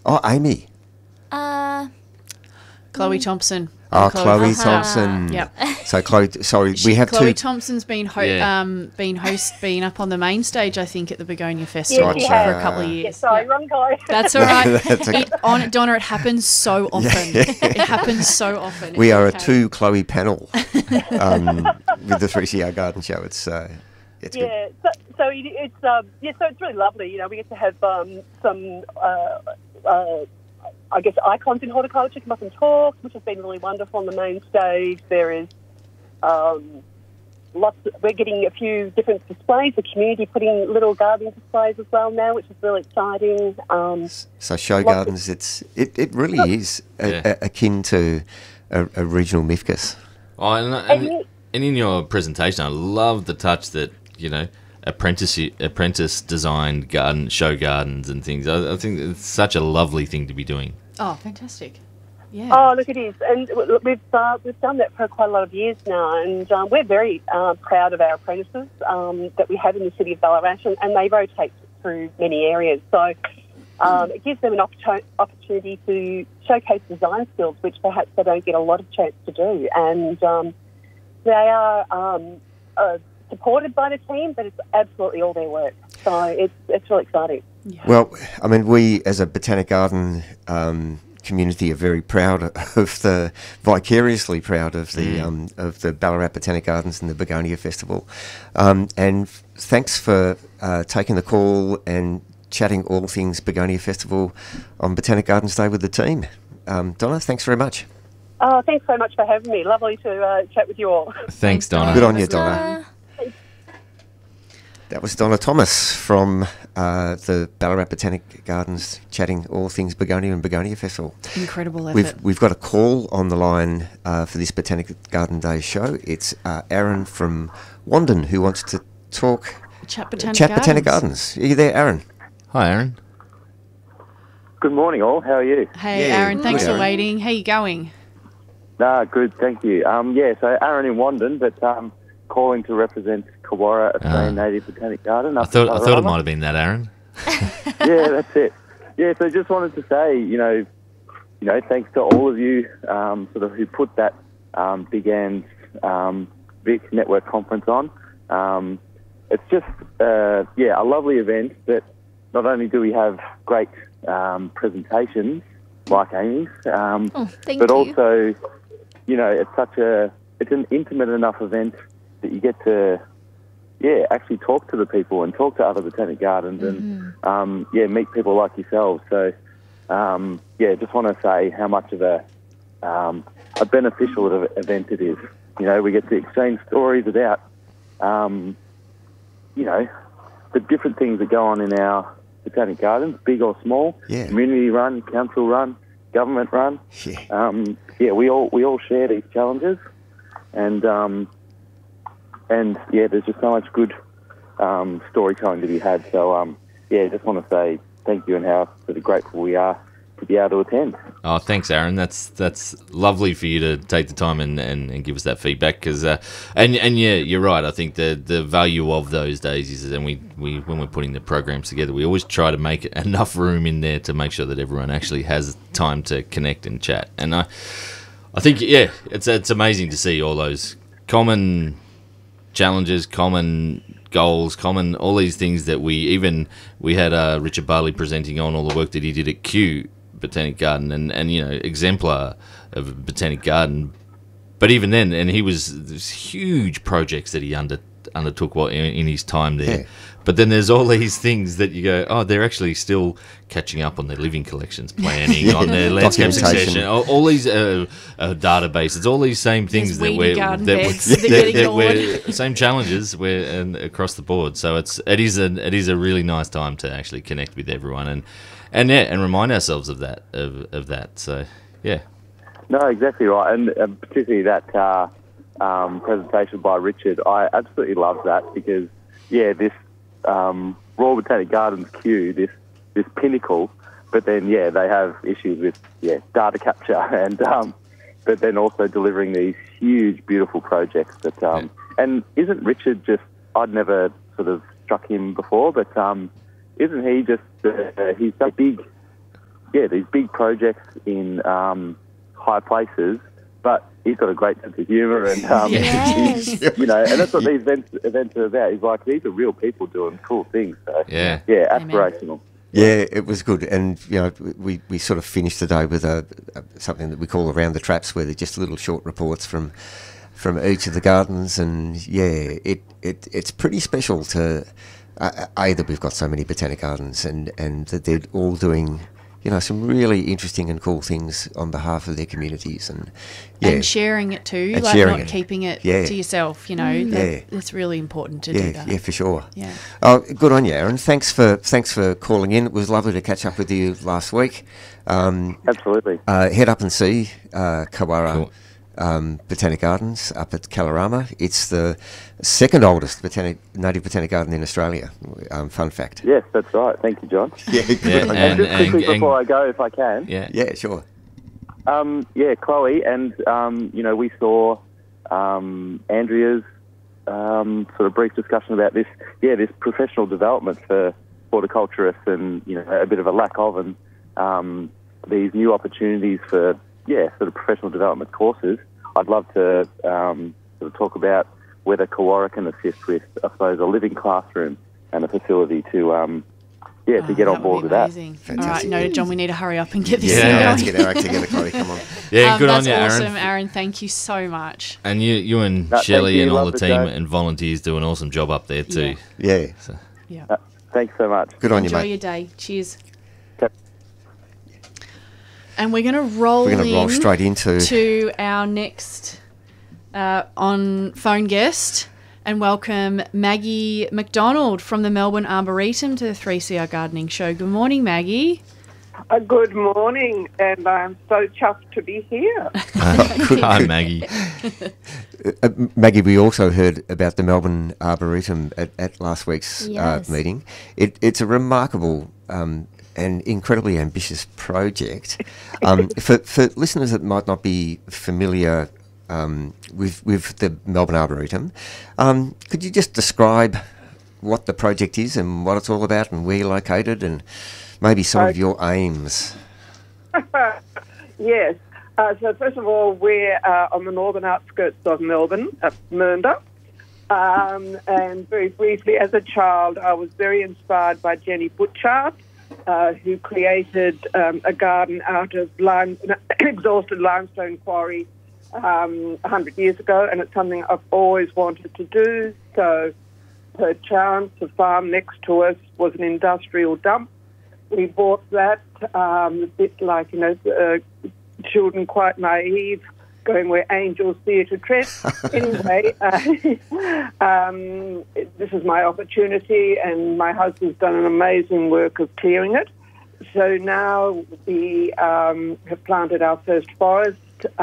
Oh, Amy. Chloe Thompson. Oh, Chloe Thompson. Yep. So Chloe, sorry, we have Chloe two. Thompson's been been up on the main stage, I think, at the Begonia Yeah, Festival she for has. a couple of Yeah, years. sorry, wrong guy. That's all right. That's okay. Donna, it happens so often. It happens so often. We It's are okay. a two Chloe panel with the 3CR Garden Show. It's good. Yeah, so it's really lovely. You know, we get to have some, I guess, icons in horticulture come up and talk, which has been really wonderful on the main stage. There is we're getting a few different displays. The community putting little gardening displays as well now, which is really exciting. So show gardens, it really is akin to a regional MIFGS. Oh, and in your presentation, I love the touch that, you know, apprentice designed show gardens and things. I think it's such a lovely thing to be doing. Oh, fantastic. Yeah. Oh, look, it is. And we've done that for quite a lot of years now, and we're very proud of our apprentices that we have in the city of Ballarat, and they rotate through many areas. So it gives them an opportunity to showcase design skills, which perhaps they don't get a lot of chance to do. And they are supported by the team, but it's absolutely all their work. So it's really exciting. Yeah. Well, I mean, we as a Botanic Garden community are very proud vicariously proud of the Ballarat Botanic Gardens and the Begonia Festival. And thanks for taking the call and chatting all things Begonia Festival on Botanic Gardens Day with the team. Donna, thanks very much. Oh, thanks so much for having me. Lovely to chat with you all. Thanks, Donna. Good on you, Donna. That was Donna Thomas from the Ballarat Botanic Gardens chatting all things Begonia and Begonia Festival. Incredible effort. We've got a call on the line for this Botanic Garden Day show. It's Aaron from Wandon who wants to talk Chat Botanic Botanic Gardens. Gardens. Are you there, Aaron? Hi, Aaron. Good morning, all. How are you? Hey, Yeah, Aaron, thanks good, for Aaron. waiting. How you going? Good, thank you. So Aaron in Wandon, but calling to represent Kawara Australian Native Botanic Garden. I thought it might have been that, Aaron. Yeah, that's it. Yeah, so just wanted to say, you know, thanks to all of you, sort of who put that Big Anne's Vic Network Conference on. It's just, a lovely event that not only do we have great presentations like Amy's, but also, you know, it's an intimate enough event that you get to, actually talk to the people and talk to other botanic gardens and, meet people like yourselves. So, just want to say how much of a beneficial event it is. You know, we get to exchange stories about, the different things that go on in our botanic gardens, big or small, community run, council run, government run. We all share these challenges, and there's just so much good storytelling to be had. So just want to say thank you and how sort of grateful we are to be able to attend. Oh, thanks, Aaron. That's lovely for you to take the time and give us that feedback. Because you're right. I think the value of those days is, and we when we're putting the programs together, we always try to make enough room in there to make sure that everyone actually has time to connect and chat. And I think it's amazing to see all those common challenges, common goals, common all these things that we had Richard Barley presenting on all the work that he did at Kew Botanic Garden and you know, exemplar of a botanic garden. But even then, and there's huge projects that he undertook in his time there. Yeah. But then there's all these things that you go, oh, they're actually still catching up on their living collections, planning, on their landscape Documentation. succession, all these databases, all these same things There's that weedy garden beds that get ignored. same challenges and across the board. So it is a really nice time to actually connect with everyone and remind ourselves of that. So yeah. No, exactly right, and particularly that presentation by Richard, I absolutely love that because this Royal Botanic Gardens Kew, this pinnacle, but then they have issues with data capture and but then also delivering these huge beautiful projects that and isn't Richard just, I'd never sort of struck him before, but isn't he just he's so big these big projects in high places, but he's got a great sense of humour, and Yes. and that's what these events are about. He's like, these are real people doing cool things. So Yeah. aspirational. Yeah, it was good, and we sort of finished the day with something that we call Around the Traps, where they're just little short reports from each of the gardens, and it's pretty special to that we've got so many botanic gardens, and that they're all doing some really interesting and cool things on behalf of their communities, and sharing it too, And like sharing not it. keeping it Yeah. to yourself. It's really important to do that. Yeah, for sure. Yeah. Oh, good on you, Aaron. Thanks for calling in. It was lovely to catch up with you last week. Absolutely. Head up and see Kawara Cool. Botanic Gardens up at Kalorama. It's the second oldest native botanic garden in Australia. Fun fact. Yes, that's right. Thank you, John. Yeah, good Yeah, on you. And just quickly and- before I go, if I can. Yeah. Yeah, sure. Chloe, and we saw Andrea's sort of brief discussion about this professional development for horticulturists, and a bit of a lack of, and these new opportunities for sort of professional development courses. I'd love to sort of talk about whether Kawara can assist with, I suppose, a living classroom and a facility to get on board with that. All right, Fantastic. noted, John. We need to hurry up and get this Yeah. thing Let's going. get our act together, Chloe. Come on. Yeah, good on that's you, Aaron. awesome, Aaron. Thank you so much. And you and No, Shelley thank you. and all Love the the team show. and volunteers do an awesome job up there too. Yeah. Yeah, Yeah. Thanks so much. good on Enjoy you, mate. your day. Cheers. Okay. And we're going to roll We're going to roll straight into to our next on phone guest and welcome Maggie McDonald from the Melbourne Arboretum to the 3CR Gardening Show. Good morning, Maggie. Good morning, and I'm so chuffed to be here. Hi, Maggie. Maggie, we also heard about the Melbourne Arboretum at last week's Yes. meeting. It's a remarkable and incredibly ambitious project. For listeners that might not be familiar with the Melbourne Arboretum, could you just describe what the project is and what it's all about and where you're located and maybe some of your aims? Yes. So first of all, we're on the northern outskirts of Melbourne, at Mernda. And very briefly, as a child, I was very inspired by Jenny Butchart, who created a garden out of exhausted limestone quarry 100 years ago, and it's something I've always wanted to do. So per chance, the farm next to us was an industrial dump. We bought that, a bit like, children quite naive, going where angels fear to tread. Anyway, this is my opportunity, and my husband's done an amazing work of clearing it. So now we have planted our first forest,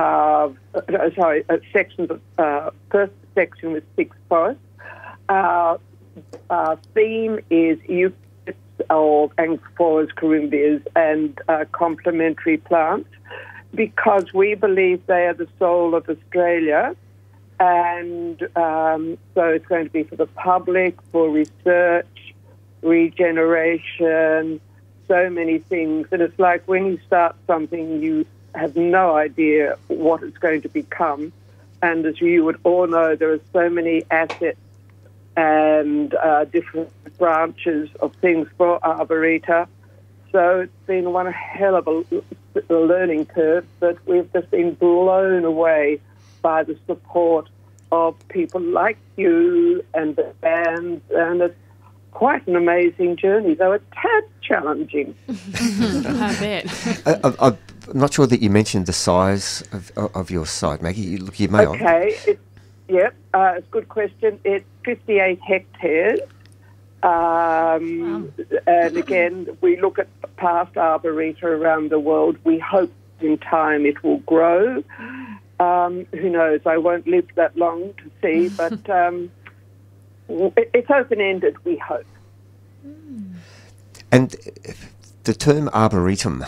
sections of first section with 6 forests. Our theme is eucalyptus of Anguiphoras corymbias and complementary plants, because we believe they are the soul of Australia. And so it's going to be for the public, for research, regeneration, so many things. And it's like when you start something, you have no idea what it's going to become. And as you would all know, there are so many assets and different branches of things for Arboreta. So it's been one hell of a learning curve, but we've just been blown away by the support of people like you and the bands, and it's quite an amazing journey, though a tad challenging. I bet. I'm not sure that you mentioned the size of your site, Maggie. You may have. Okay, it's a good question. It's 58 hectares. And again, we look at past arboreta around the world. We hope in time it will grow. Who knows? I won't live that long to see, but it's open-ended, we hope. And the term arboretum,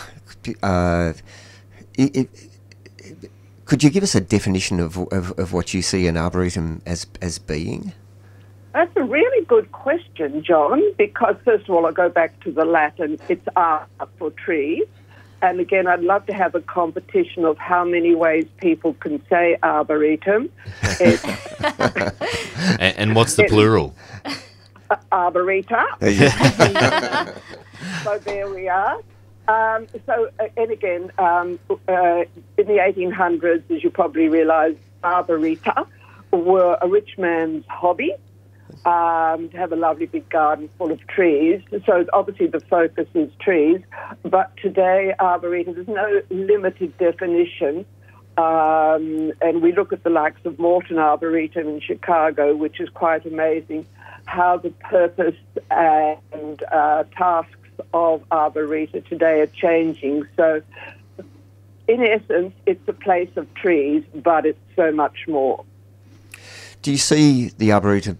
could you give us a definition of what you see an arboretum as being? That's a really good question, John, because first of all, I go back to the Latin, it's ar for tree, And again, I'd love to have a competition of how many ways people can say arboretum. And what's the plural? Arboreta. Yeah. So there we are. And again, in the 1800s, as you probably realise, arboreta were a rich man's hobby, to have a lovely big garden full of trees. So obviously the focus is trees, but today arboretum, there's no limited definition. And we look at the likes of Morton Arboretum in Chicago, which is quite amazing, how the purpose and tasks of Arboreta today are changing. So in essence, it's a place of trees, but it's so much more. Do you see the arboretum,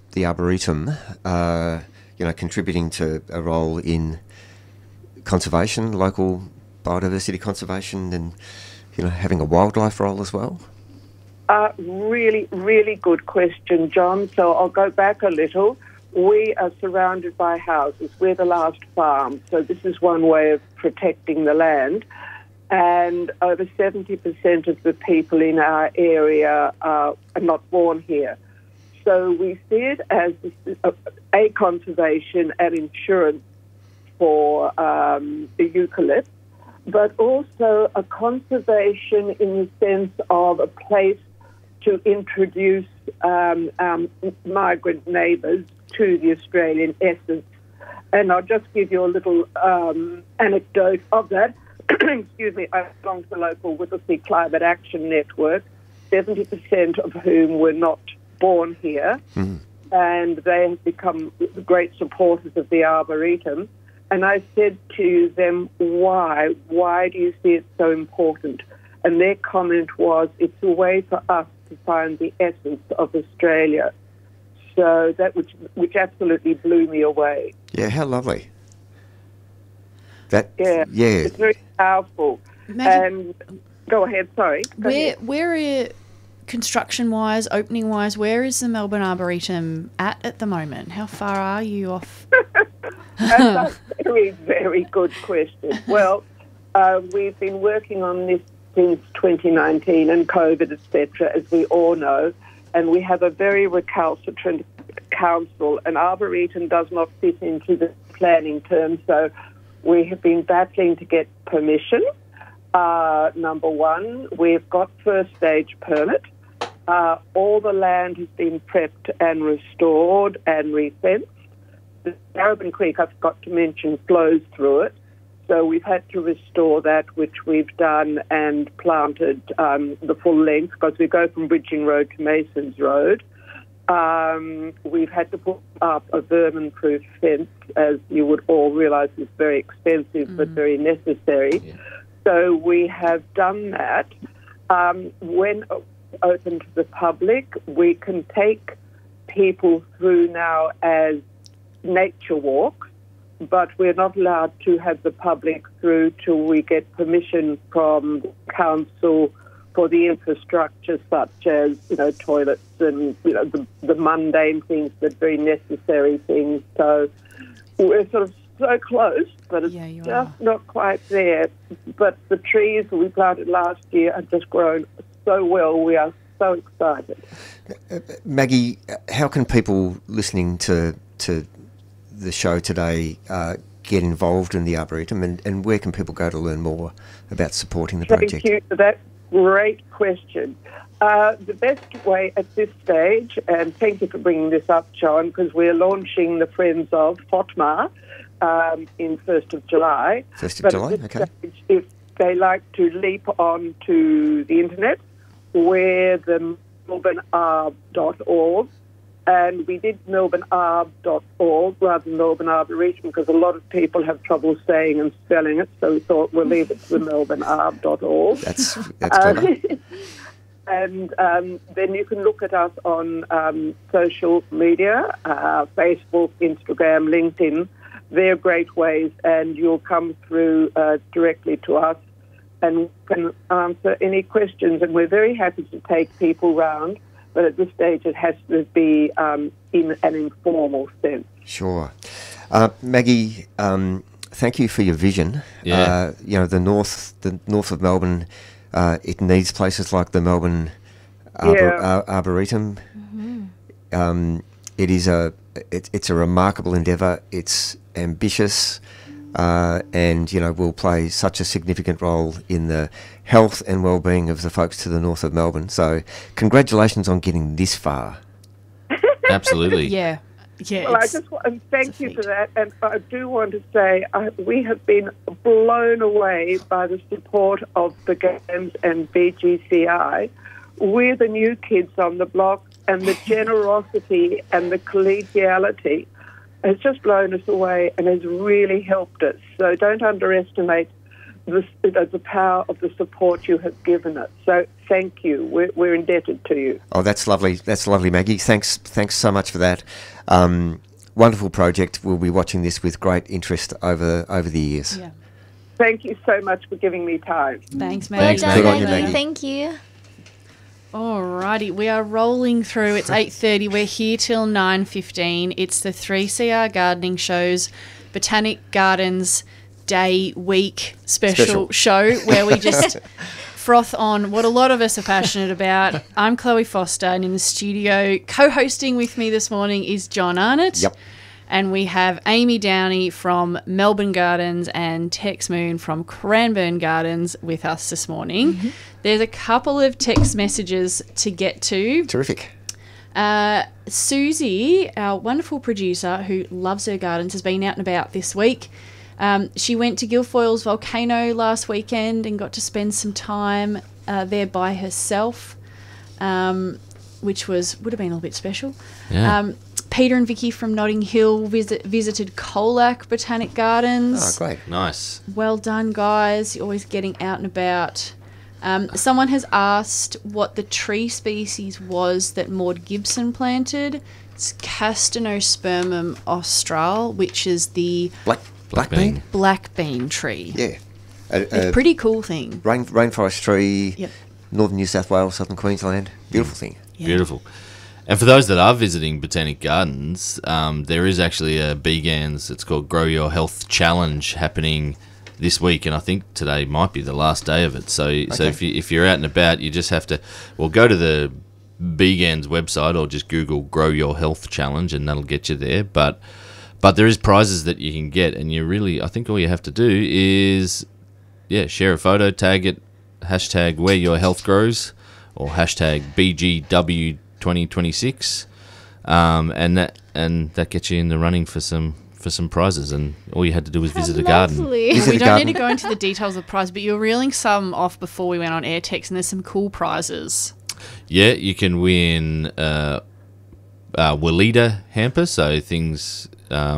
contributing to a role in conservation, local biodiversity conservation, and having a wildlife role as well? Really, really good question, John. So I'll go back a little. We are surrounded by houses. We're the last farm, so this is one way of protecting the land. And over 70% of the people in our area are not born here. So we see it as a conservation and insurance for the eucalypt, but also a conservation in the sense of a place to introduce migrant neighbours to the Australian essence. And I'll just give you a little anecdote of that. Excuse me, I belong to the local Whittlesea Climate Action Network, 70% of whom were not born here, and they have become great supporters of the Arboretum. And I said to them, why? Why do you see it so important? And their comment was, it's a way for us to find the essence of Australia. So that which absolutely blew me away. Yeah, how lovely. Yeah. It's very powerful. And go ahead, sorry. Where construction-wise, opening-wise, where is the Melbourne Arboretum at the moment? How far are you off? That's a very, very good question. Well, we've been working on this since 2019 and COVID, etc., as we all know, and we have a very recalcitrant council, and Arboretum does not fit into the planning terms, so we have been battling to get permission. Number one, we've got first stage permit. All the land has been prepped and restored and refenced. The Darebin Creek, I forgot to mention, flows through it. So we've had to restore that, which we've done, and planted the full length, because we go from Bridging Road to Masons Road. We've had to put up a vermin-proof fence, as you would all realise is very expensive but very necessary. Yeah. So we have done that. When open to the public, we can take people through now as nature walks, but we're not allowed to have the public through till we get permission from the council for the infrastructure, such as toilets and the mundane things, but very necessary things. So we're sort of so close, but it's just not quite there. But the trees we planted last year have just grown so well. We are so excited. Maggie, how can people listening to the show today get involved in the Arboretum, and where can people go to learn more about supporting the project? Thank you for that great question. The best way at this stage, and thank you for bringing this up, John, because we're launching the Friends of FOTMA in 1st of July. 1st of July, okay. Stage, if they like to leap onto the internet, we're the melbournearb.org, and we did melbournearb.org rather than Melbourne Arboretum because a lot of people have trouble saying and spelling it, so we thought we'll leave it to the melbournearb.org. That's clever. And then you can look at us on social media, Facebook, Instagram, LinkedIn. They're great ways, and you'll come through directly to us and can answer any questions. And we're very happy to take people round, but at this stage it has to be in an informal sense. Sure. Maggie, thank you for your vision. Yeah. The north of Melbourne, it needs places like the Melbourne Arboretum. It's a remarkable endeavour. It's ambitious, and will play such a significant role in the health and well-being of the folks to the north of Melbourne. So, congratulations on getting this far. Absolutely. Yeah. Well, I just want to thank you for that, and I do want to say we have been blown away by the support of the Games and BGCI. We're the new kids on the block, and the generosity and the collegiality has just blown us away and has really helped us. So don't underestimate the power of the support you have given us. So thank you. We're indebted to you. Oh, that's lovely. That's lovely, Maggie. Thanks so much for that. Wonderful project. We'll be watching this with great interest over the years. Yeah. Thank you so much for giving me time. Thanks, Well Maggie. Thanks, done, Good on you, Maggie. Maggie. Thank you. Alrighty, we are rolling through. It's 8:30. We're here till 9:15. It's the 3CR Gardening Show's Botanic Gardens Day Week special show where we just froth on what a lot of us are passionate about. I'm Chloe Foster, and in the studio co-hosting with me this morning is John Arnott. Yep. And we have Amy Downey from Melbourne Gardens and Tex Moon from Cranbourne Gardens with us this morning. There's a couple of text messages to get to. Terrific. Susie, our wonderful producer who loves her gardens, has been out and about this week. She went to Guilfoyle's volcano last weekend and got to spend some time there by herself, which would have been a little bit special. Yeah. Peter and Vicky from Notting Hill visited Colac Botanic Gardens. Oh, great. Nice. Well done, guys. You're always getting out and about. Someone has asked what the tree species was that Maud Gibson planted. It's Castanospermum austral, which is the Black bean? black bean tree. Yeah. It's a pretty cool thing. Rainforest tree, Yep. northern New South Wales, southern Queensland. Beautiful thing. Yeah. Beautiful. And for those that are visiting Botanic Gardens, there is actually a BGANS, it's called Grow Your Health Challenge, happening this week, and I think today might be the last day of it. So if you're out and about, you just have to, go to the BGANS website or just Google Grow Your Health Challenge, and that'll get you there. But there is prizes that you can get, and I think all you have to do is, share a photo, tag it, hashtag Where Your Health Grows, or hashtag BGW 2026, and that gets you in the running for some prizes, and all you had to do was visit a garden. Lovely. Visit We a don't garden. need to go into the details of the prize, but you're reeling some off before we went on air text, and there's some cool prizes. Yeah, you can win Weleda hamper, so things,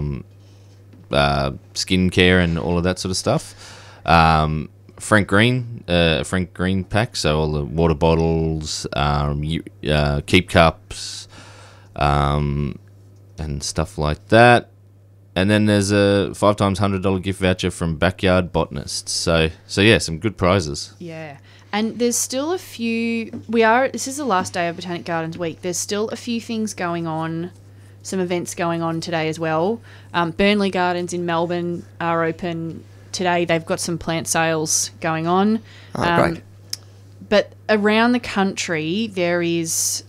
skincare and all of that sort of stuff. Frank Green pack, so all the water bottles, keep cups, and stuff like that. And then there's a 5 times $100 gift voucher from Backyard Botanists. So yeah, some good prizes. Yeah. And there's still a few. This is the last day of Botanic Gardens week. There's still a few things going on, some events going on today as well. Burnley Gardens in Melbourne are open today. They've got some plant sales going on. Oh, great. But around the country, there's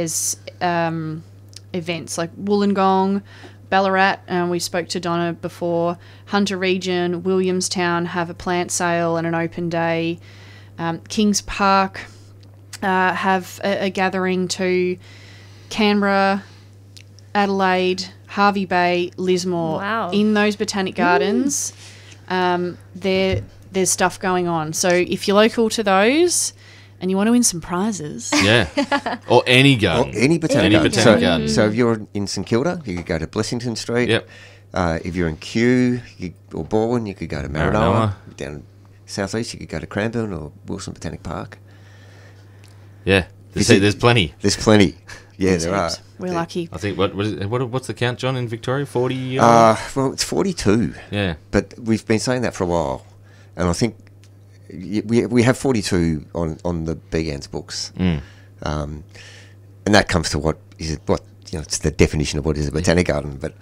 events like Wollongong, Ballarat, we spoke to Donna before, Hunter Region, Williamstown have a plant sale and an open day. Kings Park have a gathering too. Canberra, Adelaide, Hervey Bay, Lismore. Wow. In those botanic gardens, there's stuff going on. So if you're local to those and you want to win some prizes, Yeah. Or any Or garden. any botanic Any garden. botanic So, garden. so if you're in St Kilda, you could go to Blessington Street. Yep. If you're in Kew or Baldwin, you could go to Maranoa. Maranoa. Down southeast, you could go to Cranbourne or Wilson Botanic Park. Yeah. Visit- There's plenty. There's plenty. Yeah, there are. we're lucky. I think what's the count, John, in Victoria? 40? Well, it's 42, Yeah. but we've been saying that for a while, and I think we have 42 on the BGANS books, Mm. and that comes to what it's the definition of what is a botanic garden. But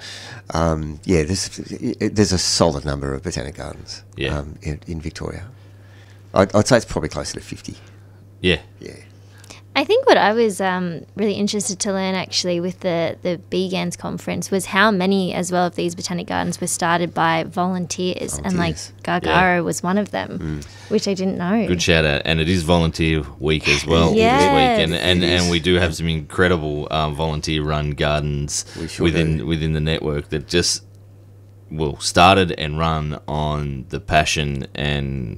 there's a solid number of botanic gardens in Victoria. I'd say it's probably closer to 50. Yeah. Yeah. I think what I was really interested to learn actually with the BGANS conference was how many as well of these botanic gardens were started by volunteers. And like Gargaro was one of them, which I didn't know. Good shout out. And it is volunteer week as well this week. And we do have some incredible volunteer run gardens within the network that just started and run on the passion and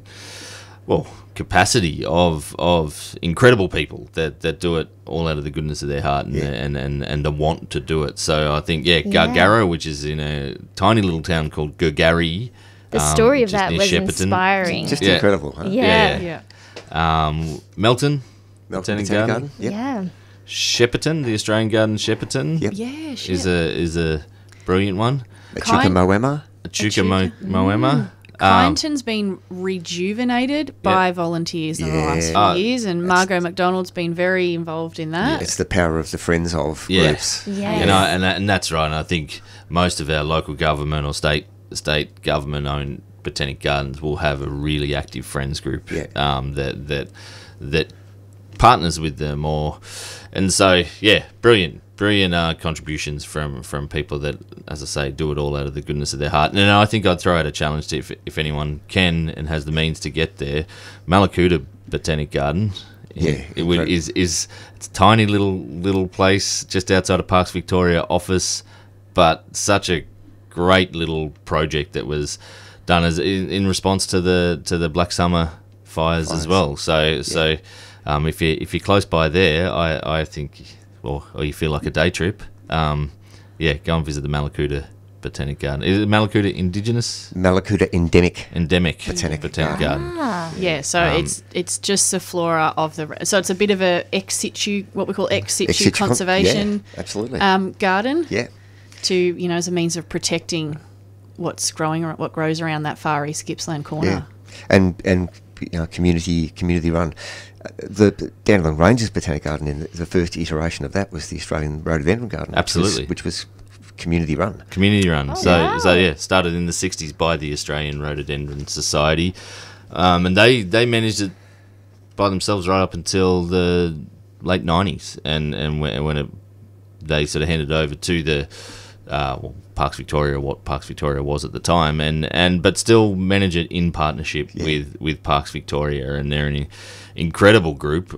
capacity of incredible people that do it all out of the goodness of their heart and the want to do it. So I think Gargaro, which is in a tiny little town called Gurgari. The story of that was Shepparton. Inspiring. Just incredible, huh? Yeah. Melton Botanic Garden. Yep. Yeah. Shepparton, the Australian Garden Shepparton. Yep. Yeah, is a brilliant one. Echuca Moema. Echuca Moema. Kyneton's been rejuvenated by volunteers in the last few years, and Margot McDonald's been very involved in that. Yeah, it's the power of the Friends of groups. Yeah. And that's right. And I think most of our local government or state government-owned botanic gardens will have a really active Friends group that partners with them, and so brilliant contributions from people that, as I say, do it all out of the goodness of their heart. And I think I'd throw out a challenge to if anyone can and has the means to get there. Mallacoota Botanic Garden is it's a tiny little place just outside of Parks Victoria office, but such a great little project that was done as in response to the Black Summer fires as well. So if you're close by there, I think. Or you feel like a day trip, go and visit the Mallacoota Botanic Garden. Is it Mallacoota Indigenous? Mallacoota Endemic Botanic Garden. Yeah, so it's just the flora of so it's a bit of a what we call ex situ conservation absolutely. Garden. Yeah. To, as a means of protecting what grows around that far east Gippsland corner. Yeah. And community run. The Dandenong Ranges Botanic Garden, in the first iteration of that, was the Australian Rhododendron Garden. Absolutely. Which was community run. Started in the 60s by the Australian Rhododendron Society, and they managed it by themselves right up until the late 90s, and when they sort of handed over to the Parks Victoria, what Parks Victoria was at the time, but still manage it in partnership with Parks Victoria, and they're an incredible group,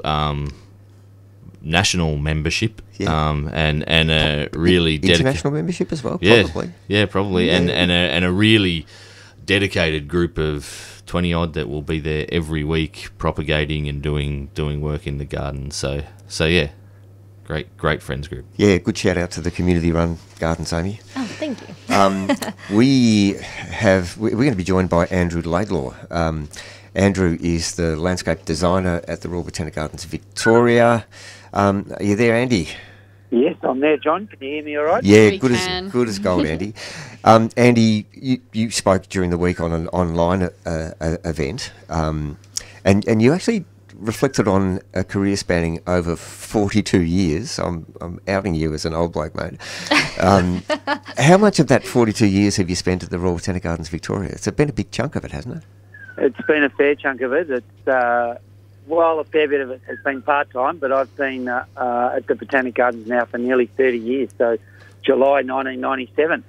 national membership, and a really international membership as well, probably. Yeah, probably, Yeah. and a really dedicated group of 20 odd that will be there every week, propagating and doing work in the garden. So yeah. Great friends group. Yeah, good shout out to the community-run gardens, Amy. Oh, thank you. We're going to be joined by Andrew Laidlaw. Andrew is the landscape designer at the Royal Botanic Gardens Victoria. Are you there, Andy? Yes, I'm there, John. Can you hear me all right? Yeah, good as gold, Andy. Andy, you spoke during the week on an online event, and you actually reflected on a career spanning over 42 years. I'm outing you as an old bloke, mate. How much of that 42 years have you spent at the Royal Botanic Gardens Victoria? It's been a big chunk of it, hasn't it? It's been a fair chunk of it. It's a fair bit of it has been part-time, but I've been at the Botanic Gardens now for nearly 30 years, so July 1997.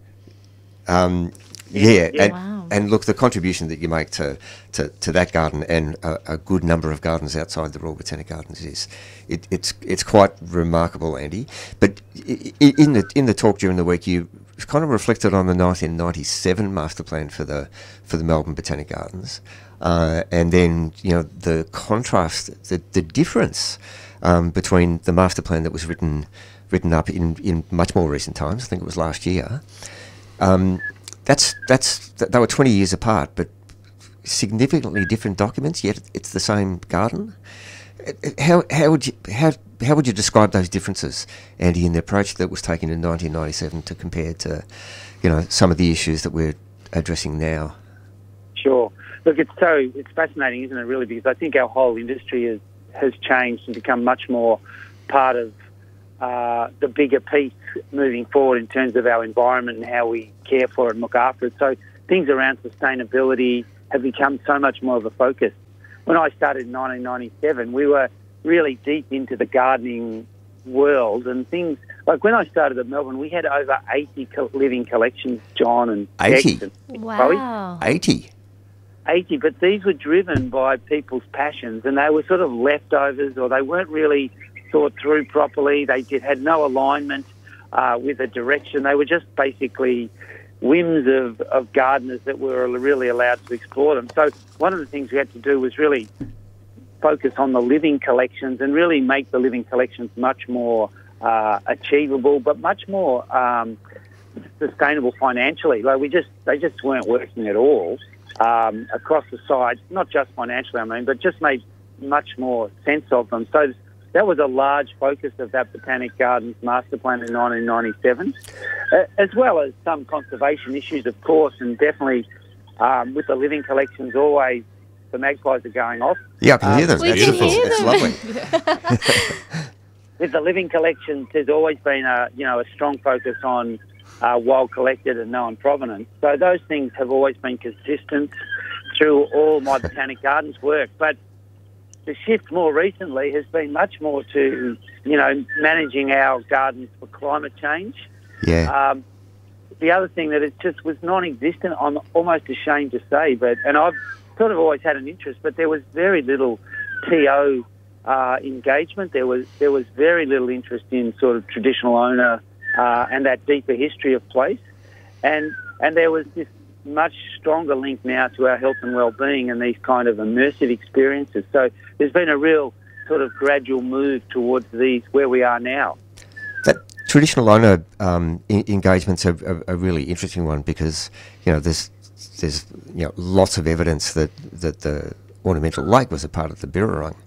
And look, the contribution that you make to that garden and a good number of gardens outside the Royal Botanic Gardens it's quite remarkable, Andy. But in the talk during the week, you kind of reflected on the 1997 master plan for the Melbourne Botanic Gardens, and then the contrast, the difference between the master plan that was written up in much more recent times. I think it was last year. They were 20 years apart, but significantly different documents. Yet it's the same garden. How would you describe those differences, Andy, in the approach that was taken in 1997 to compare to, some of the issues that we're addressing now? Sure. Look, it's fascinating, isn't it? Really, because I think our whole industry has changed and become much more part of the bigger piece moving forward in terms of our environment and how we care for it and look after it. So things around sustainability have become so much more of a focus. When I started in 1997, we were really deep into the gardening world, and things like when I started at Melbourne, we had over 80 living collections, John, and 80? Wow. 80? 80, but these were driven by people's passions, and they were sort of leftovers, or they weren't really thought through properly. They had no alignment with a direction. They were just basically whims of gardeners that were really allowed to explore them. So one of the things we had to do was really focus on the living collections and really make the living collections much more achievable, but much more sustainable financially. Like they just weren't working at all across the side, not just financially, but just made much more sense of them. So that was a large focus of that Botanic Gardens master plan in 1997, as well as some conservation issues, of course, and definitely with the living collections, always the magpies are going off. Yeah, I can hear them. We can hear It's them. lovely. With the living collections, there's always been a strong focus on wild collected and known provenance. So those things have always been consistent through all my Botanic Gardens work. But the shift more recently has been much more to, managing our gardens for climate change. Yeah. The other thing that it just was non-existent, I'm almost ashamed to say, and I've sort of always had an interest, but there was very little TO engagement. There was very little interest in sort of traditional owner and that deeper history of place, and there was this much stronger link now to our health and well-being and these kind of immersive experiences. So there's been a real sort of gradual move towards these where we are now. That traditional owner engagement's a really interesting one because there's lots of evidence that the ornamental lake was a part of the Birrarung.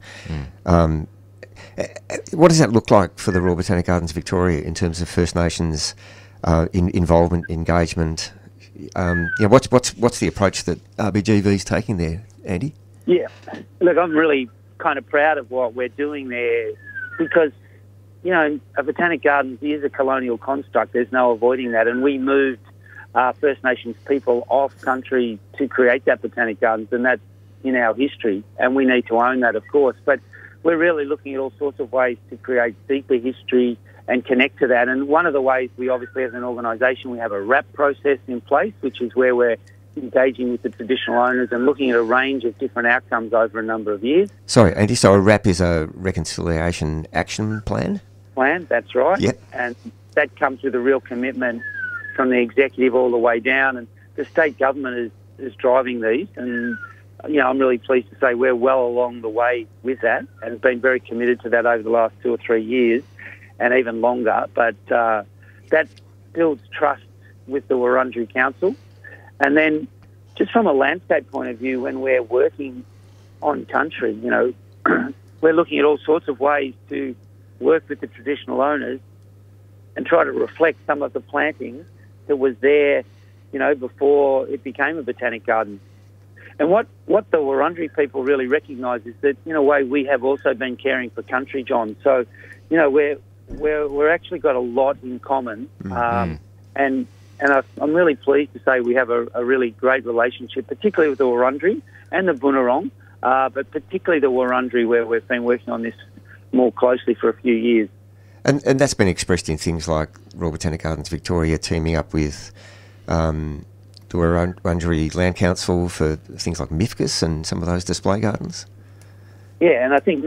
What does that look like for the Royal Botanic Gardens Victoria in terms of First Nations involvement, engagement? What's the approach that RBGV is taking there, Andy? Yeah, look, I'm really kind of proud of what we're doing there because, a Botanic Gardens is a colonial construct. There's no avoiding that, and we moved First Nations people off country to create that Botanic Gardens, and that's in our history, and we need to own that, of course. But we're really looking at all sorts of ways to create deeper history and connect to that. And one of the ways we obviously, as an organisation, we have a RAP process in place, which is where we're engaging with the traditional owners and looking at a range of different outcomes over a number of years. Sorry, Andy, so a RAP is a Reconciliation Action Plan? That's right. Yep. And that comes with a real commitment from the executive all the way down, and the state government is driving these, and I'm really pleased to say we're well along the way with that and have been very committed to that over the last 2 or 3 years and even longer. But that builds trust with the Wurundjeri Council. And then just from a landscape point of view, when we're working on country, we're looking at all sorts of ways to work with the traditional owners and try to reflect some of the plantings that was there, before it became a botanic garden. And what the Wurundjeri people really recognise is that, in a way, we have also been caring for country, John. So, we're actually got a lot in common, and I'm really pleased to say we have a really great relationship, particularly with the Wurundjeri and the Bunurong, but particularly the Wurundjeri, where we've been working on this more closely for a few years. And that's been expressed in things like Royal Botanic Gardens Victoria teaming up with the Wurundjeri Land Council for things like MIFGS and some of those display gardens. Yeah, and I think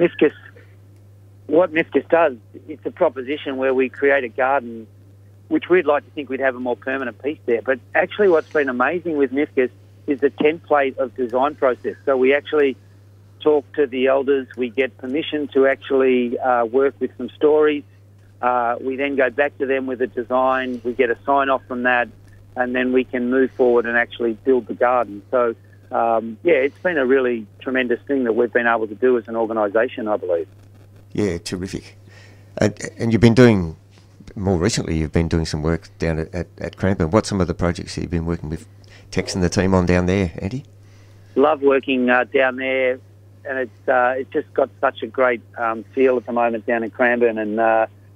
what MIFGS does, it's a proposition where we create a garden, which we'd like to think we'd have a more permanent piece there. But actually what's been amazing with MIFGS is the template of design process. So we actually talk to the elders, we get permission to actually work with some stories. We then go back to them with a design, we get a sign-off from that, and then we can move forward and actually build the garden. So, it's been a really tremendous thing that we've been able to do as an organisation, I believe. Yeah, terrific. And you've been doing, more recently, you've been doing some work down at Cranbourne. What's some of the projects that you've been working with Tex and the team on down there, Andy? Love working down there, and it's just got such a great feel at the moment down in Cranbourne, and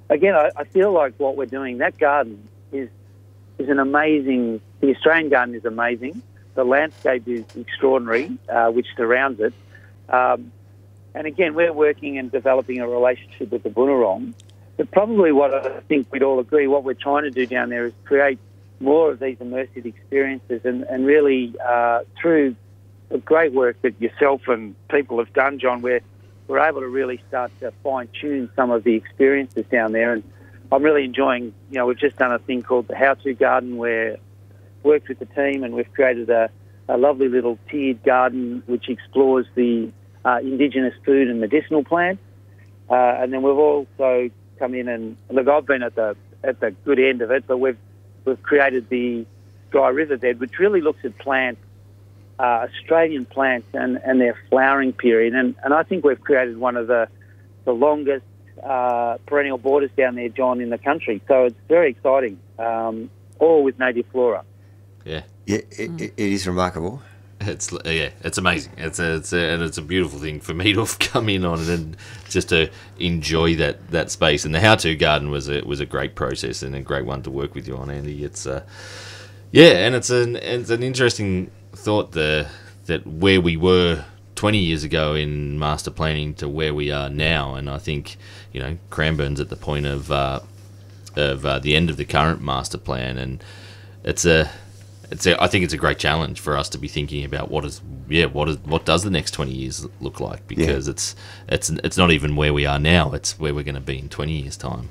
again, I feel like what we're doing, that garden is an amazing, the Australian garden is amazing. The landscape is extraordinary, which surrounds it. And again, we're working and developing a relationship with the Bunurong. But probably what I think we'd all agree, what we're trying to do down there is create more of these immersive experiences and really through the great work that yourself and people have done, John, we're able to really start to fine-tune some of the experiences down there. And I'm really enjoying, we've just done a thing called the How-To Garden where worked with the team and we've created a lovely little tiered garden which explores the indigenous food and medicinal plants. And then we've also come in and, look, I've been at the good end of it, but we've created the Dry River Bed, which really looks at plants, Australian plants and their flowering period. And I think we've created one of the longest perennial borders down there, John, in the country. So it's very exciting, all with native flora. Yeah. Yeah, it is remarkable. It's amazing. It's a beautiful thing for me to have come in on it and just to enjoy that space. And the How-To Garden was a great process and a great one to work with you on, Andy. It's and it's an interesting thought that where we were 20 years ago in master planning to where we are now. And I think Cranbourne's at the point of the end of the current master plan, and I think it's a great challenge for us to be thinking about what does the next 20 years look like, because it's not even where we are now, it's where we're going to be in 20 years time.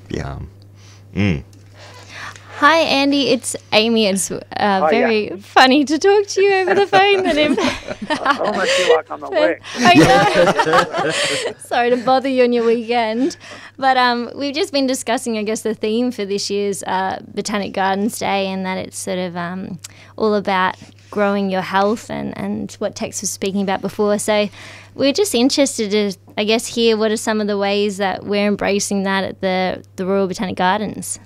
Hi Andy, it's Amy. It's very funny to talk to you over the phone. I almost feel like I'm at work. I know. Sorry to bother you on your weekend. But we've just been discussing, I guess, the theme for this year's Botanic Gardens Day, and that it's sort of all about growing your health and what Tex was speaking about before. So we're just interested to, I guess, hear what are some of the ways that we're embracing that at the Royal Botanic Gardens.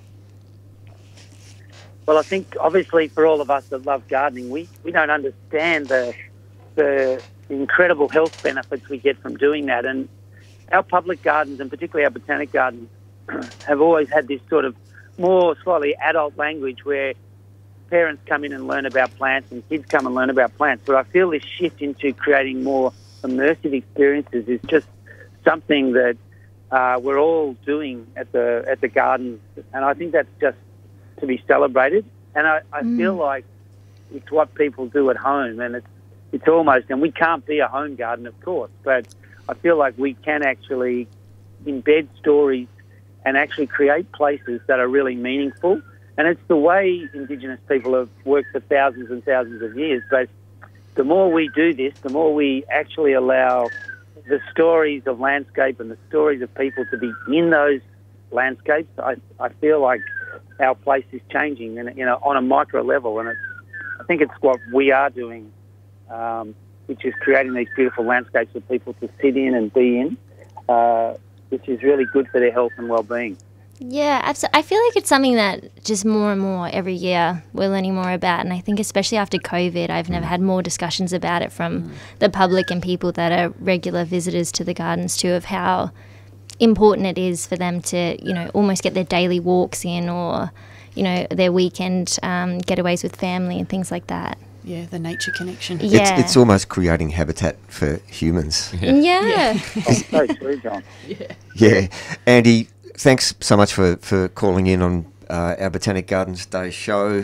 Well, I think obviously for all of us that love gardening, we don't understand the incredible health benefits we get from doing that. And our public gardens, and particularly our botanic gardens, have always had this sort of more slightly adult language where parents come in and learn about plants and kids come and learn about plants. But I feel this shift into creating more immersive experiences is just something that we're all doing at the gardens, and I think that's just to be celebrated. And I feel like it's what people do at home, and it's almost, and we can't be a home garden, of course, but I feel like we can actually embed stories and actually create places that are really meaningful. And it's the way Indigenous people have worked for thousands and thousands of years. But the more we do this, the more we actually allow the stories of landscape and the stories of people to be in those landscapes, I feel like our place is changing, and on a micro level. And I think it's what we are doing, which is creating these beautiful landscapes for people to sit in and be in, which is really good for their health and well-being. Yeah, absolutely. I feel like it's something that just more and more every year we're learning more about, and I think especially after COVID, I've never had more discussions about it from the public and people that are regular visitors to the gardens too, of how important it is for them to, almost get their daily walks in, or, their weekend getaways with family and things like that. Yeah, the nature connection. Yeah. It's almost creating habitat for humans. Yeah. So true, John. Yeah. Andy, thanks so much for calling in on our Botanic Gardens Day show.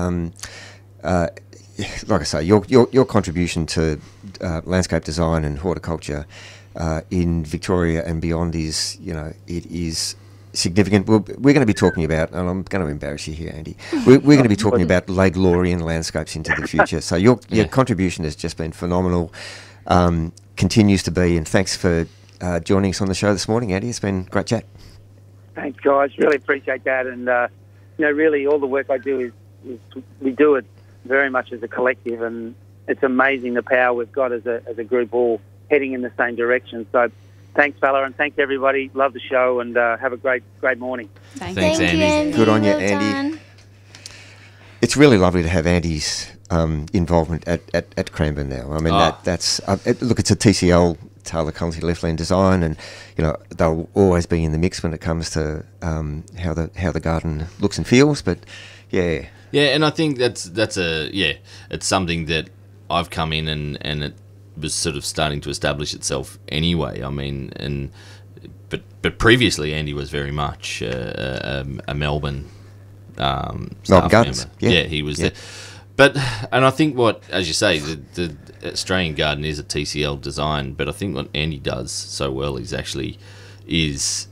Like I say, your contribution to landscape design and horticulture in Victoria and beyond is, it is significant. We're going to be talking about, and I'm going to embarrass you here, Andy, we're going to be talking about Laidlorian landscapes into the future. So your contribution has just been phenomenal, continues to be, and thanks for joining us on the show this morning, Andy. It's been a great chat. Thanks, guys. Really appreciate that. And, really all the work I do is we do it very much as a collective, and it's amazing the power we've got as a group all heading in the same direction. So thanks, fella, and thanks, everybody. Love the show, and have a great morning. Thanks, Thank Andy. you, Andy. Good on you, Well Andy. done. It's really lovely to have Andy's involvement at Cranbourne now. I mean, that's look, it's a TCL Taylor Collins Leftland Design, and they'll always be in the mix when it comes to how the garden looks and feels. But yeah, and I think it's something that I've come in and it was sort of starting to establish itself anyway. I mean, but previously Andy was very much a Melbourne staff Gardens. member. Yeah, he was there. And I think as you say, the Australian Garden is a TCL design, but I think what Andy does so well is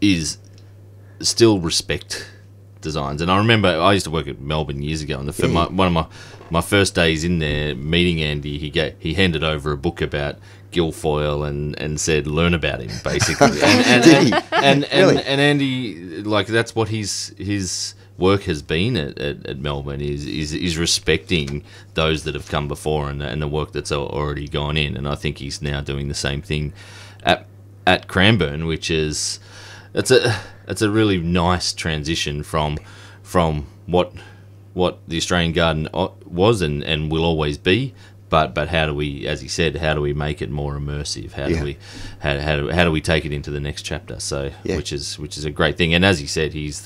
still respect designs. And I remember I used to work at Melbourne years ago, and one of my first days in there meeting Andy, he handed over a book about Guilfoyle and said learn about him basically. and Andy, like, that's what his work has been at Melbourne is respecting those that have come before and the work that's already gone in. And I think he's now doing the same thing at Cranbourne, which is it's a really nice transition from what the Australian Garden was and will always be. But how do we, as he said, how do we make it more immersive? How do we take it into the next chapter? So which is a great thing. And as he said, he's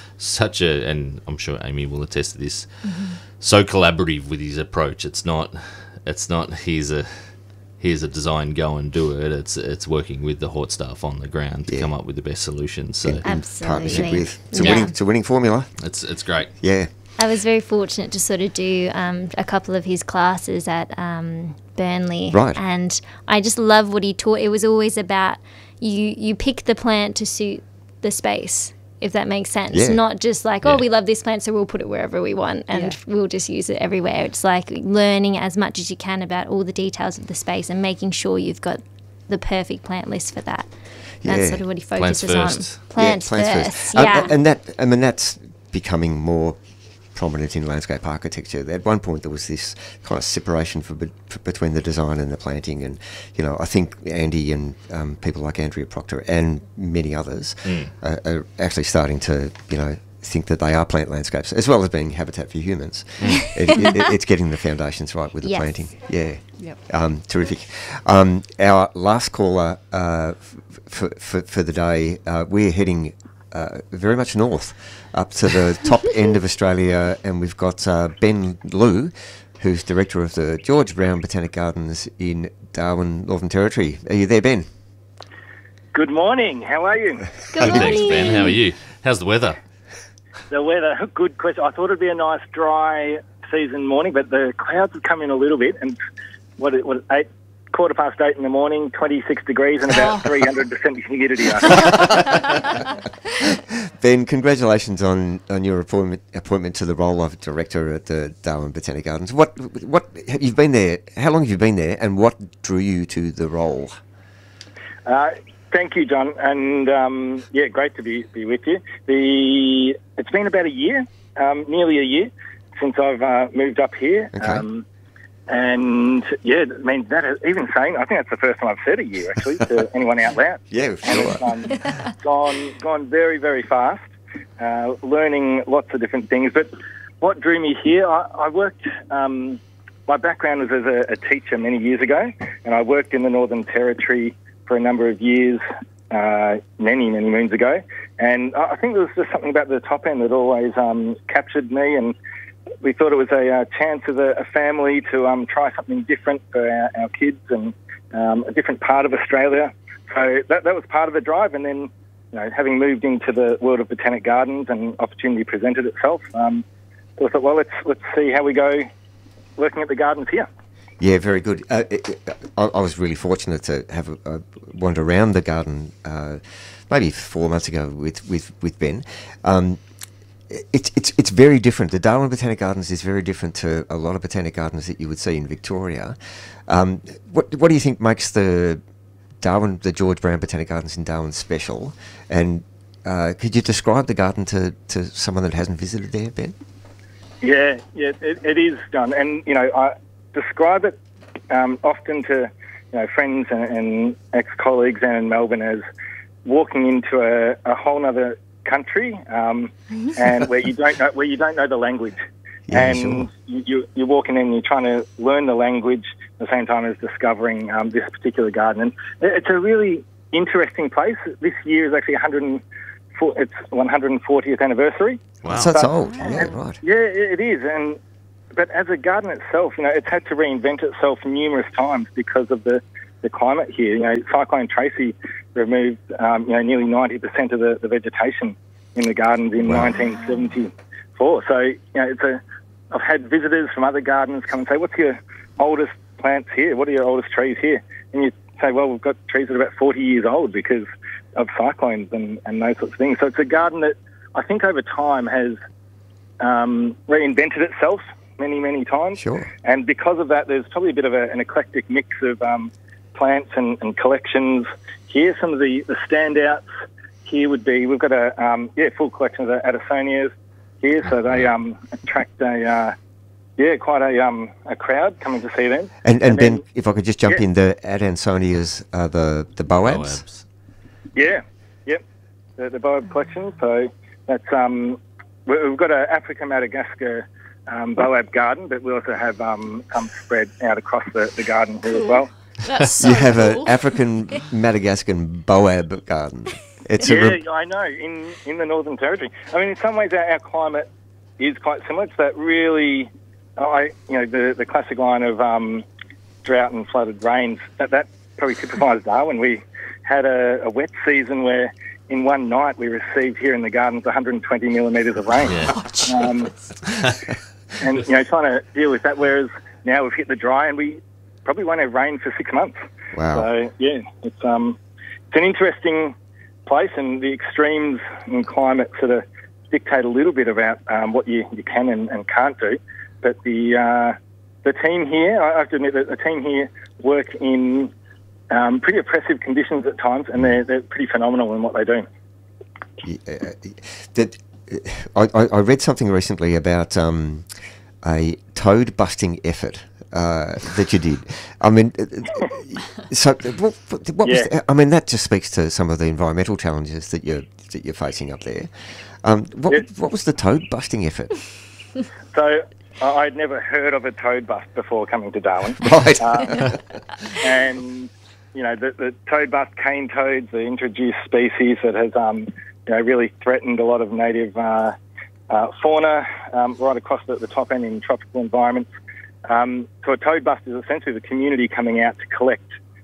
and I'm sure Amy will attest to this, so collaborative with his approach. It's not here's a design, go and do it. It's working with the Hort staff on the ground to come up with the best solutions. So absolutely, it's a winning formula. It's great. Yeah. I was very fortunate to sort of do a couple of his classes at Burnley. Right. And I just love what he taught. It was always about you pick the plant to suit the space, if that makes sense. Yeah. Not just like, we love this plant, so we'll put it wherever we want and we'll just use it everywhere. It's like learning as much as you can about all the details of the space and making sure you've got the perfect plant list for that. That's sort of what he focuses on. Plants first. Yeah. And that's becoming more prominent in landscape architecture. At one point there was this kind of separation between the design and the planting, and I think Andy and people like Andrea Proctor and many others are actually starting to think that they are plant landscapes as well as being habitat for humans. It's getting the foundations right with the planting. Terrific. Our last caller for the day, we're heading very much north, up to the top end of Australia, and we've got Ben Liu, who's director of the George Brown Botanic Gardens in Darwin, Northern Territory. Are you there, Ben? Good morning. How are you? Good morning. Thanks, Ben. How are you? How's the weather? The weather, good question. I thought it'd be a nice dry season morning, but the clouds have come in a little bit, and what 8:15 in the morning, 26 degrees and about 300% humidity. Ben, congratulations on your appointment to the role of director at the Darwin Botanic Gardens. What you've been there? How long have you been there, and what drew you to the role? Thank you, John, and great to be with you. It's been about a year, nearly a year, since I've moved up here. Okay. And I mean, even saying, I think that's the first time I've said a year actually to anyone out loud. Yeah, sure. And it's gone very, very fast, learning lots of different things. But what drew me here, I worked. My background was as a teacher many years ago, and I worked in the Northern Territory for a number of years, many moons ago. And I think there was just something about the top end that always captured me, and we thought it was a chance as a family to try something different for our kids and a different part of Australia. So that was part of the drive. And then, having moved into the world of Botanic Gardens and opportunity presented itself, so I thought, well, let's see how we go working at the gardens here. Yeah, very good. I was really fortunate to have a wander around the garden maybe 4 months ago with Ben. It's very different. The Darwin Botanic Gardens is very different to a lot of botanic gardens that you would see in Victoria. What do you think makes the George Brown Botanic Gardens in Darwin special? And could you describe the garden to someone that hasn't visited there, Ben? Yeah, it is, John. And I describe it often to friends and ex-colleagues and in Melbourne as walking into a whole other country, and where you don't know the language. Yeah, and sure. you're walking in, you're trying to learn the language at the same time as discovering this particular garden. And it's a really interesting place. This year is actually 140th anniversary. Wow. So that's old. Yeah, right. Yeah, it is. But as a garden itself, it's had to reinvent itself numerous times because of the climate here. Cyclone Tracy removed, nearly 90% of the vegetation in the gardens in 1974. So, I've had visitors from other gardens come and say, "What's your oldest plants here? What are your oldest trees here?" And you say, "Well, we've got trees that are about 40 years old because of cyclones and those sorts of things." So it's a garden that I think over time has reinvented itself many, many times. Sure. And because of that, there's probably a bit of an eclectic mix of plants and collections here. Some of the standouts here would be, we've got a full collection of Addisonias here, so they attract quite a crowd coming to see them. And Ben, then, if I could just jump in, the Adansonias are the Boabs? Yeah, yep, the Boab collection. So that's we've got an Africa-Madagascar Boab garden, but we also have some spread out across the garden here as well. That's so You have cool. an African Madagascan Boab garden. It's I know, in the Northern Territory. I mean, in some ways our climate is quite similar. It's that really, the classic line of drought and flooded rains, that probably typifies Darwin. We had a wet season where in one night we received here in the gardens 120 millimetres of rain. Yeah. And, trying to deal with that, whereas now we've hit the dry and we probably won't have rain for 6 months. Wow. So, yeah, it's an interesting place, and the extremes in climate sort of dictate a little bit about what you can and can't do. But the team here, I have to admit that the team here work in pretty oppressive conditions at times, and they're pretty phenomenal in what they do. I read something recently about a toad busting effort that you did. I mean, so what was? That just speaks to some of the environmental challenges that you're facing up there. What was the toad busting effort? So I'd never heard of a toad bust before coming to Darwin. Right. And the toad bust cane toads, the introduced species that has really threatened a lot of native fauna right across the top end in tropical environments. So a toad bust is essentially the community coming out to collect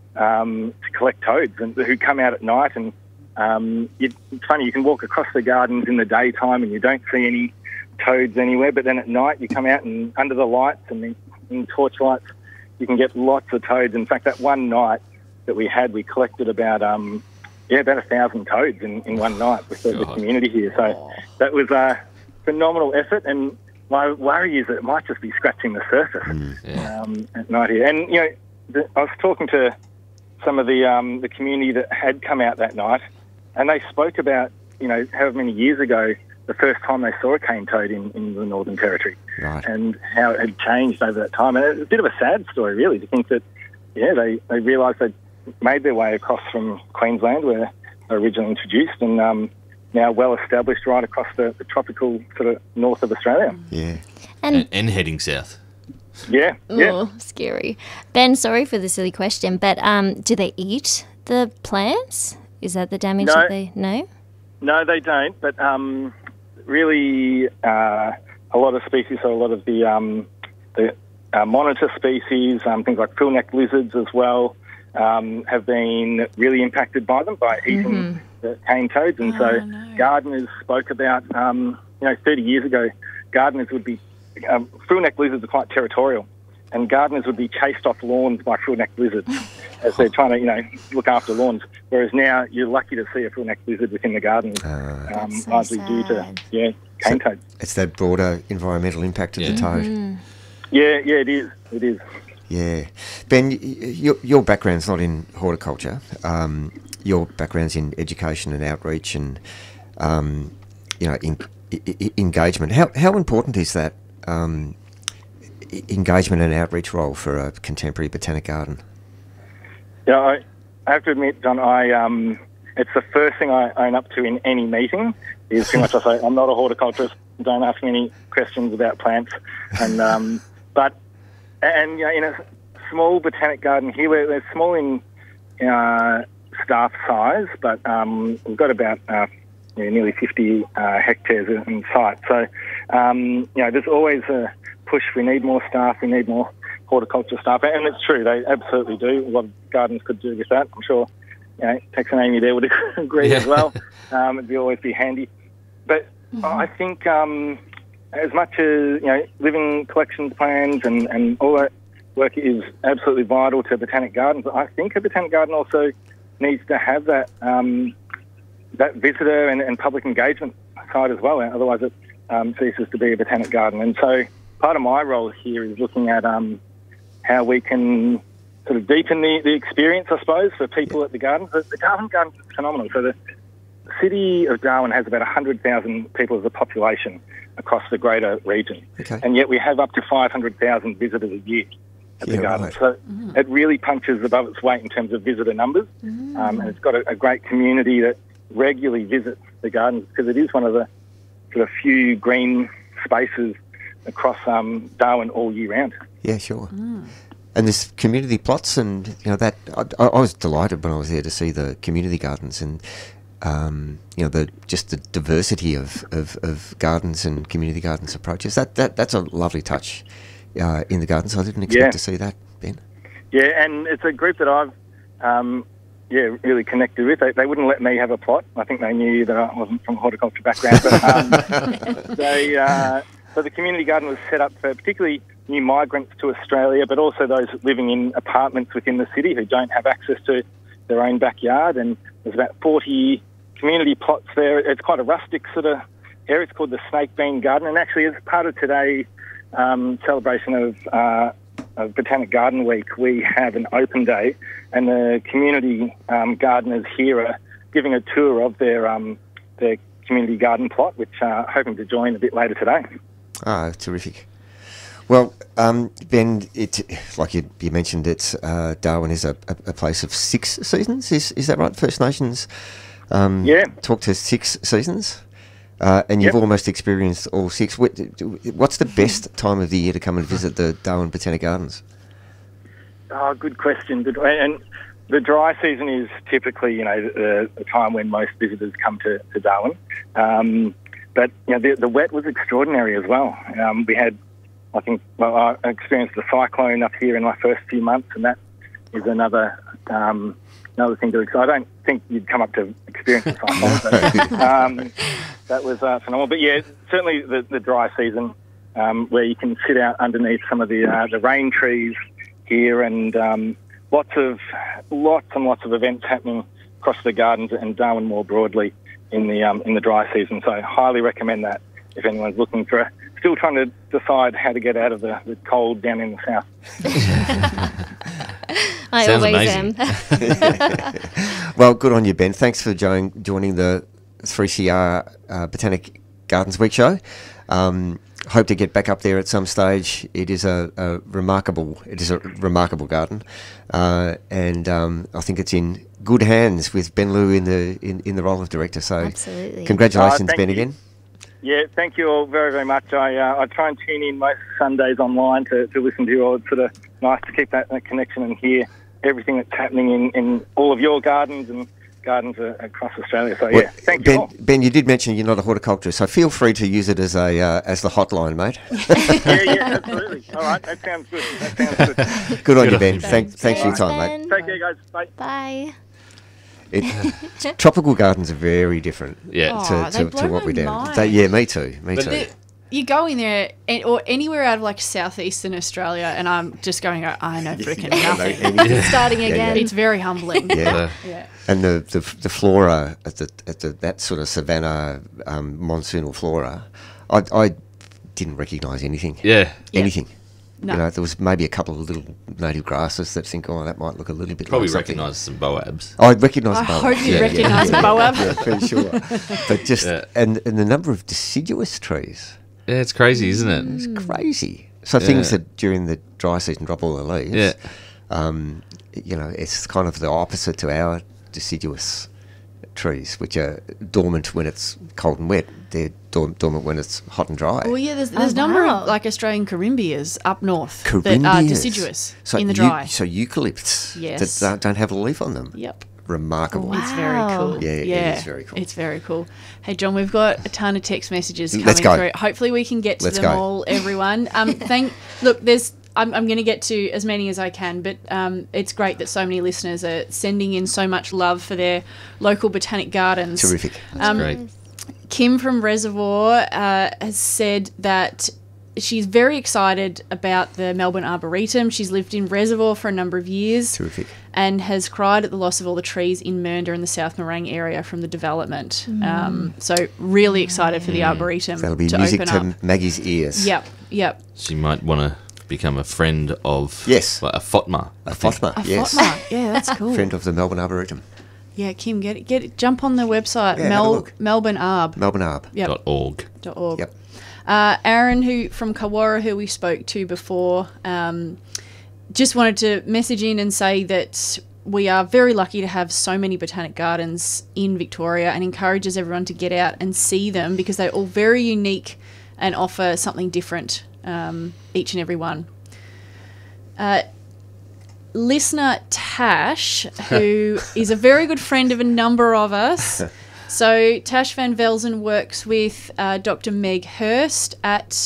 toads, and who come out at night. And it's funny, you can walk across the gardens in the daytime and you don't see any toads anywhere, but then at night you come out and under the lights and in torchlights you can get lots of toads. In fact, that one night that we collected about 1,000 toads in one night with the community here. So that was a phenomenal effort, and my worry is that it might just be scratching the surface at night here. And I was talking to some of the community that had come out that night, and they spoke about however many years ago the first time they saw a cane toad in the Northern Territory, right, and how it had changed over that time. And it's a bit of a sad story, really, to think that they realised they'd made their way across from Queensland, where they were originally introduced, and now well established right across the tropical sort of north of Australia. Yeah, and heading south. Yeah. Oh, scary. Ben, sorry for the silly question, but do they eat the plants? Is that the damage that they... No? No, they don't, but really a lot of species, so a lot of the monitor species, things like frill-necked lizards as well, have been really impacted by them, by eating the cane toads. And gardeners spoke about, 30 years ago, gardeners would be, frill-necked lizards are quite territorial, and gardeners would be chased off lawns by frill-necked lizards as they're trying to, look after lawns. Whereas now you're lucky to see a frill-necked lizard within the garden, largely due to, cane toads. It's that broader environmental impact of the toad. Yeah, it is. It is. Yeah. Ben, your background's not in horticulture. Your background's in education and outreach and, engagement. How important is that engagement and outreach role for a contemporary botanic garden? I have to admit, John, it's the first thing I own up to in any meeting is pretty much I say, I'm not a horticulturist, don't ask me any questions about plants. And in a small botanic garden here, we're small in staff size, but we've got about nearly 50 hectares in site. So, there's always a push. We need more staff. We need more horticulture staff. And it's true, they absolutely do. A lot of gardens could do with that. I'm sure, Tex and Amy there would agree as well. It'd always be handy. But I think as much as, living collections plans and all that work is absolutely vital to botanic gardens, I think a botanic garden also needs to have that that visitor and public engagement side as well. Otherwise it ceases to be a botanic garden. And so part of my role here is looking at how we can sort of deepen the experience, I suppose, for people at the garden. The Darwin Garden is phenomenal. So the city of Darwin has about 100,000 people as a population across the greater region. Okay. And yet we have up to 500,000 visitors a year at the garden. Right. So it really punches above its weight in terms of visitor numbers. And it's got a great community that regularly visits the gardens because it is one of the sort of few green spaces across Darwin all year round. Yeah, sure. And there's community plots, and that I was delighted when I was there to see the community gardens and the diversity of gardens and community gardens approaches. That's a lovely touch in the gardens. I didn't expect to see that, Ben. Yeah, and it's a group that I've really connected with. They wouldn't let me have a plot. I think they knew that I wasn't from a horticulture background. But so the community garden was set up for particularly new migrants to Australia, but also those living in apartments within the city who don't have access to their own backyard. And there's about 40 community plots there. It's quite a rustic sort of area. It's called the Snake Bean Garden. And actually, as part of today's celebration of Botanic Garden Week, we have an open day, and the community gardeners here are giving a tour of their community garden plot, which hoping to join a bit later today. Ah, terrific. Well, Ben, like you mentioned, it's Darwin is a place of 6 seasons. Is that right? First Nations talk to 6 seasons, and you've almost experienced all 6. What's the best time of the year to come and visit the Darwin Botanic Gardens? Oh, good question. And the dry season is typically, the time when most visitors come to Darwin. But the wet was extraordinary as well. We had, I experienced a cyclone up here in my first few months, and that is another thing to excite. I don't think you'd come up to experience a cyclone, but that was phenomenal. But yeah, certainly the dry season, where you can sit out underneath some of the rain trees here, and lots and lots of events happening across the gardens and Darwin more broadly in the dry season. So I highly recommend that if anyone's looking still trying to decide how to get out of the cold down in the south. I Sounds always amazing. am. Well, good on you, Ben. Thanks for joining the 3CR Botanic Gardens Week show. Hope to get back up there at some stage. It is a remarkable garden, and I think it's in good hands with Ben Liu in the role of director. So, Absolutely. Congratulations, Ben, you. again. Yeah, thank you all very, very much. I try and tune in most Sundays online to listen to you all. It's sort of nice to keep that connection and hear everything that's happening in all of your gardens and gardens across Australia. So, thank you all. Ben, you did mention you're not a horticulturist, so feel free to use it as the hotline, mate. Yeah, absolutely. All right, that sounds good. Good on you, Ben. Thanks for your time, mate. Take care, guys. Bye. Bye. Tropical gardens are very different they blow to what my we do. mind. Me too. You go in there, or anywhere out of like southeastern Australia, and I'm just going, I know freaking nothing. Starting again. It's very humbling. Yeah. And the flora at that sort of savanna monsoonal flora, I didn't recognise anything. Yeah. Anything. No. There was maybe a couple of little native grasses that think, that might look a little bit Probably like something. recognise some boabs. I recognise I boab. hope you recognise boab. Yeah, for sure. But just and the number of deciduous trees. Yeah, it's crazy, isn't it? It's crazy. So things that during the dry season drop all the leaves. Yeah. It's kind of the opposite to our deciduous trees, which are dormant when it's cold and wet. They're dormant when it's hot and dry. Well, yeah, there's a number of like Australian corimbias up north that are Corymbias. deciduous in the dry. So eucalypts Yes. that don't have a leaf on them. Yep. Remarkable. It's very cool. Yeah, it is very cool. It's very cool. Hey, John, we've got a ton of text messages coming Let's go. through. Hopefully we can get to Let's them go. all, everyone. Look, I'm going to get to as many as I can, but it's great that so many listeners are sending in so much love for their local botanic gardens. Terrific. That's great. Kim from Reservoir has said that she's very excited about the Melbourne Arboretum. She's lived in Reservoir for a number of years. Terrific. And has cried at the loss of all the trees in Mernda and the South Morang area from the development. So really excited for the Arboretum That'll be to music open to up. Maggie's ears. Yep. She might want to become a friend of Yes. like a FOTMA. A FOTMA, yes. FOTMA. Yeah, that's cool. Friend of the Melbourne Arboretum. Yeah, Kim, get it. Jump on the website, Yeah, have a look. Melbourne Arb. Melbourne Arb. Yep. .org. .org. Yep. Aaron, from Kawara, who we spoke to before, just wanted to message in and say that we are very lucky to have so many botanic gardens in Victoria, and encourages everyone to get out and see them because they're all very unique and offer something different, each and every one. Listener Tash, who is a very good friend of a number of us. So Tash Van Velzen works with Dr. Meg Hurst at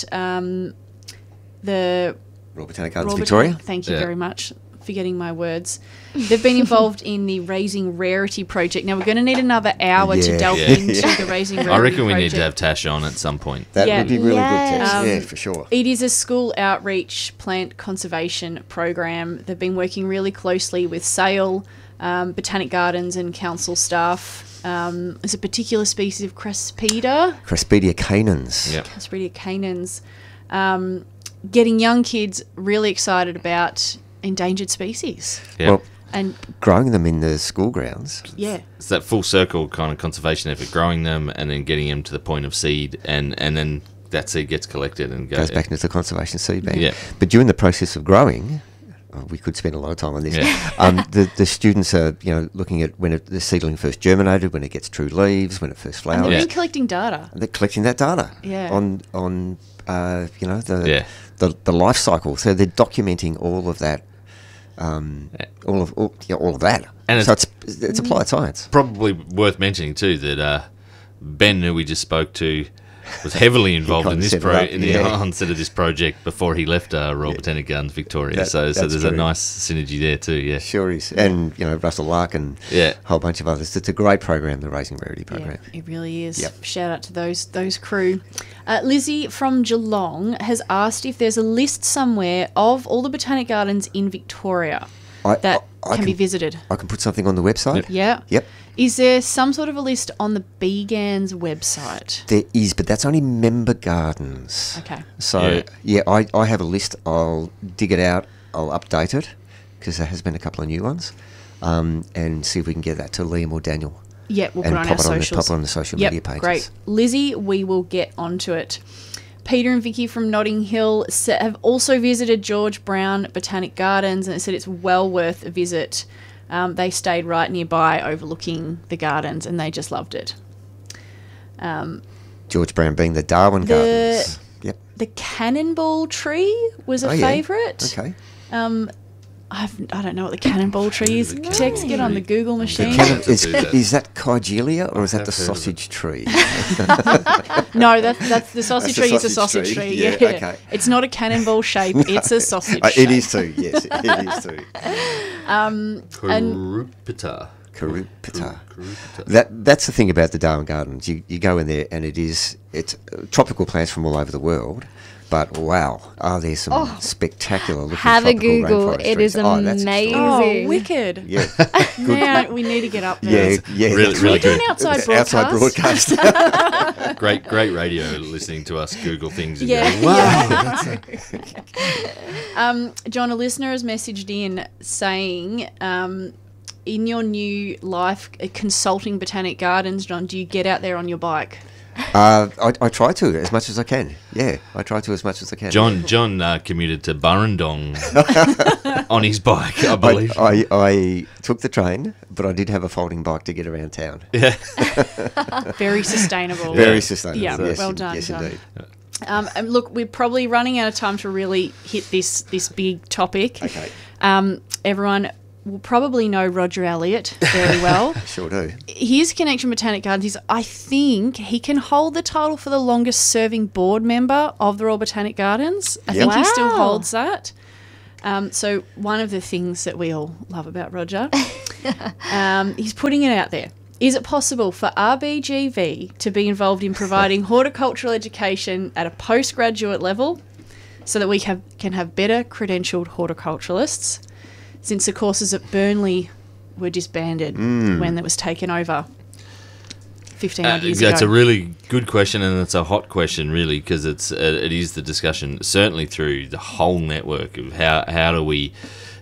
the Royal Botanic Gardens Royal Victoria. Thank you very much. Forgetting my words. They've been involved in the Raising Rarity project. Now we're going to need another hour to delve into the Raising Rarity project. I reckon we need to have Tash on at some point. That would be really good, Tash. Um, Yeah, for sure. It is a school outreach plant conservation program. They've been working really closely with SAIL, Botanic Gardens and council staff. There's a particular species of Craspedia. Craspedia canins. Yep. Craspedia canins. Getting young kids really excited about endangered species. Yeah. Well, And growing them in the school grounds. yeah, It's that full circle kind of conservation effort, growing them and then getting them to the point of seed, and then that seed gets collected and Goes back into the conservation seed bank. Yeah. But during the process of growing, we could spend a lot of time on this. Yeah. The students are looking at when the seedling first germinated, when it gets true leaves, when it first and flowers. they've Yeah. been collecting data. And they're collecting that data Yeah. on Yeah. the life cycle. So they're documenting all of that, all of that. And so it's applied science. Probably worth mentioning too that Ben, who we just spoke to, was heavily involved in this onset of this project before he left Royal Botanic Gardens Victoria. So there's a nice synergy there too. Yeah, Sure is. And Russell Larkin, Yeah. a whole bunch of others. It's a great program, the Raising Rarity program. Yeah, it really is. Yep. Shout out to those crew. Lizzie from Geelong has asked if there's a list somewhere of all the botanic gardens in Victoria that I can be visited. I can put something on the website. Yeah. Yep. Is there some sort of a list on the BGAN's website? There is, but that's only member gardens. Okay. So, I have a list. I'll dig it out. I'll update it because there has been a couple of new ones, and see if we can get that to Liam or Daniel. Yeah, we'll and put it on our pop socials. it on the social Yep, media pages. Great. Lizzie, we will get onto it. Peter and Vicky from Notting Hill have also visited George Brown Botanic Gardens, and they said it's well worth a visit. They stayed right nearby overlooking the gardens, and they just loved it. George Brown being the Darwin Gardens. Yep. The cannonball tree was a favourite. Okay. I don't know what the cannonball tree is. Tex, get on the Google machine. Is that Kygelia or is that the sausage tree? No, that's the sausage tree. Is a sausage tree. Yeah, Yeah. okay. It's not a cannonball shape. It's a sausage shape. It is too. Yes, it is too. Kurupita. Kurupita. That's the thing about the Darwin Gardens. You go in there and it's tropical plants from all over the world. But wow, are there some spectacular looking Have a tropical Google. rainforest It trees. is amazing. Oh, wicked. Yeah. Now we need to get up there. Yeah. Really, Can we really do an good. outside broadcast? Outside broadcast. Great radio listening to us Google things. And Yeah. going, wow. John, a listener has messaged in saying, in your new life consulting Botanic Gardens, John, do you get out there on your bike? I try to as much as I can. Yeah, I try to as much as I can. John commuted to Burrendong on his bike, I believe. I took the train, but I did have a folding bike to get around town. Yeah. Very sustainable. Very sustainable. Yeah, yes, well done, yes, John. indeed. And look, we're probably running out of time to really hit this big topic. Okay. Everyone will probably know Roger Elliott very well. Sure do. His connection with Botanic Gardens is, I think, he can hold the title for the longest serving board member of the Royal Botanic Gardens. I think he still holds that. So one of the things that we all love about Roger, he's putting it out there. Is it possible for RBGV to be involved in providing horticultural education at a postgraduate level so that we can have better credentialed horticulturalists, since the courses at Burnley were disbanded when it was taken over 15 odd years ago? That's a really good question, and it's a hot question, really, because it is the discussion, certainly through the whole network of how do we